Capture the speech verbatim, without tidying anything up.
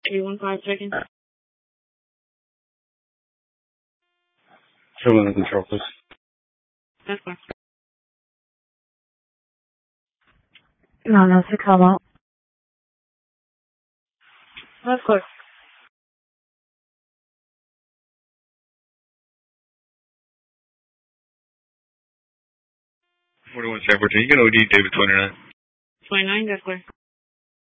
three one five checking. Show in the control, please. That's fine. No, that's a come out. That's clear. forty-one San fourteen. You can O D David twenty-nine. twenty-nine, that's clear.